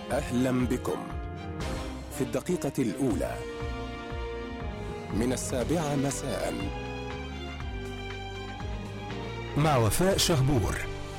أهلا بكم في الدقيقة الأولى من 7:00 مساء مع وفاء شهبور.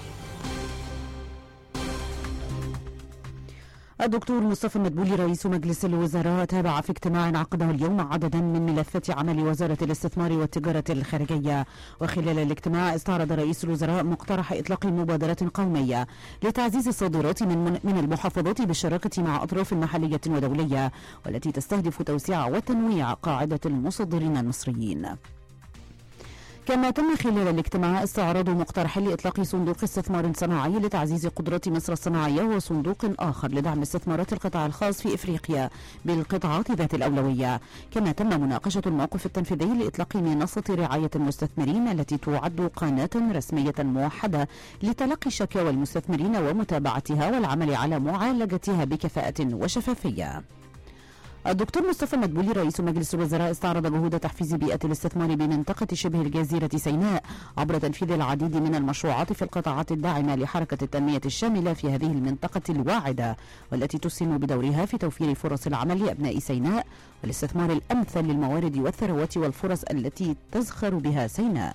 الدكتور مصطفى مدبولي رئيس مجلس الوزراء تابع في اجتماع عقده اليوم عددا من ملفات عمل وزارة الاستثمار والتجارة الخارجية. وخلال الاجتماع استعرض رئيس الوزراء مقترح إطلاق مبادرة قومية لتعزيز الصادرات من المحافظات بالشراكة مع أطراف محلية ودولية، والتي تستهدف توسيع وتنويع قاعدة المصدرين المصريين. كما تم خلال الاجتماع استعراض مقترح لإطلاق صندوق استثمار صناعي لتعزيز قدرات مصر الصناعية، وصندوق آخر لدعم استثمارات القطاع الخاص في إفريقيا بالقطاعات ذات الأولوية. كما تم مناقشة الموقف التنفيذي لإطلاق منصة رعاية المستثمرين التي تعد قناة رسمية موحدة لتلقي شكاوى المستثمرين ومتابعتها والعمل على معالجتها بكفاءة وشفافية. الدكتور مصطفى مدبولي رئيس مجلس الوزراء استعرض جهود تحفيز بيئة الاستثمار بمنطقة شبه الجزيرة سيناء عبر تنفيذ العديد من المشروعات في القطاعات الداعمة لحركة التنمية الشاملة في هذه المنطقة الواعدة، والتي تسهم بدورها في توفير فرص العمل لأبناء سيناء والاستثمار الأمثل للموارد والثروات والفرص التي تزخر بها سيناء.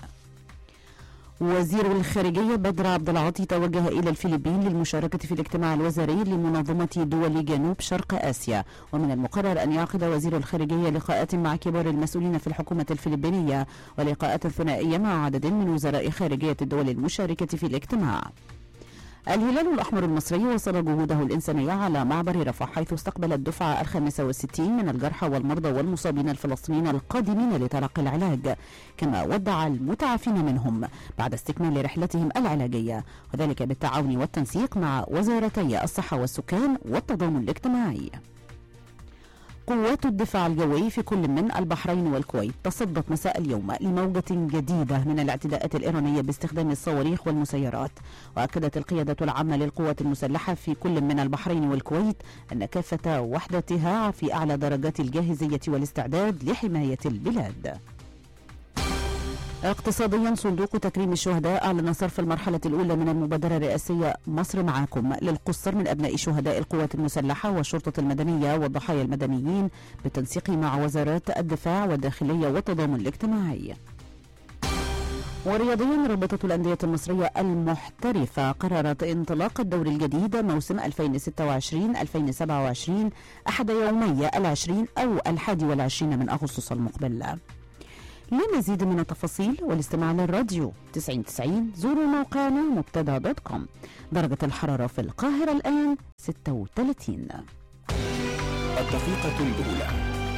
وزير الخارجية بدر عبد العاطي توجه إلى الفلبين للمشاركة في الاجتماع الوزاري لمنظمة دول جنوب شرق آسيا. ومن المقرر أن يعقد وزير الخارجية لقاءات مع كبار المسؤولين في الحكومة الفلبينية ولقاءات ثنائية مع عدد من وزراء خارجية الدول المشاركة في الاجتماع. الهلال الأحمر المصري وصل جهوده الإنسانية على معبر رفح، حيث استقبل الدفعة 65 من الجرحى والمرضى والمصابين الفلسطينيين القادمين لتلقي العلاج، كما ودع المتعافين منهم بعد استكمال رحلتهم العلاجية، وذلك بالتعاون والتنسيق مع وزارتي الصحة والسكان والتضامن الاجتماعي. قوات الدفاع الجوي في كل من البحرين والكويت تصدت مساء اليوم لموجة جديدة من الاعتداءات الإيرانية باستخدام الصواريخ والمسيرات. وأكدت القيادة العامة للقوات المسلحة في كل من البحرين والكويت أن كافة وحدتها في أعلى درجات الجاهزية والاستعداد لحماية البلاد. اقتصاديا، صندوق تكريم الشهداء أعلن صرف المرحلة الأولى من المبادرة الرئاسية مصر معاكم للقُصّر من أبناء شهداء القوات المسلحة والشرطة المدنية والضحايا المدنيين بالتنسيق مع وزارات الدفاع والداخلية والتضامن الاجتماعي. ورياضيا، رابطة الأندية المصرية المحترفة قررت انطلاق الدوري الجديد موسم 2026-2027 أحد يومي 20 أو 21 من أغسطس المقبل. لمزيد من التفاصيل والاستماع للراديو 90 زوروا موقعنا مبتدا.com. درجة الحرارة في القاهرة الآن 36. الدقيقة الأولى